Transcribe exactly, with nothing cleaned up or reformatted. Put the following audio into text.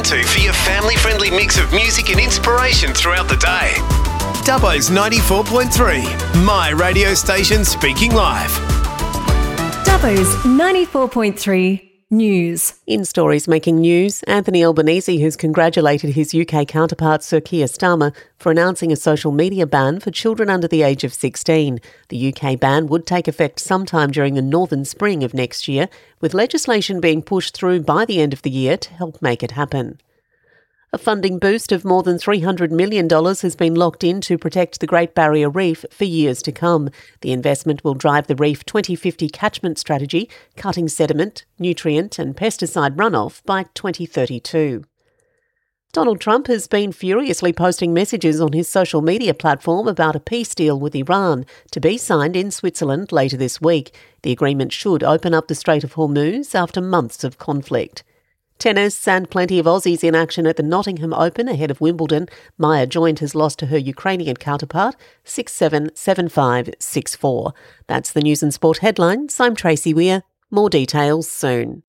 to for your family-friendly mix of music and inspiration throughout the day. Dubbo's ninety-four point three, my radio station speaking live. Dubbo's ninety-four point three News. In stories making news, Anthony Albanese has congratulated his U K counterpart Sir Keir Starmer for announcing a social media ban for children under the age of sixteen. The U K ban would take effect sometime during the northern spring of next year, with legislation being pushed through by the end of the year to help make it happen. A funding boost of more than three hundred million dollars has been locked in to protect the Great Barrier Reef for years to come. The investment will drive the Reef twenty fifty catchment strategy, cutting sediment, nutrient and pesticide runoff by twenty thirty-two. Donald Trump has been furiously posting messages on his social media platform about a peace deal with Iran to be signed in Switzerland later this week. The agreement should open up the Strait of Hormuz after months of conflict. Tennis and plenty of Aussies in action at the Nottingham Open ahead of Wimbledon. Maya Joint has lost to her Ukrainian counterpart six seven, seven five, six four. That's the news and sport headlines. I'm Tracy Weir. More details soon.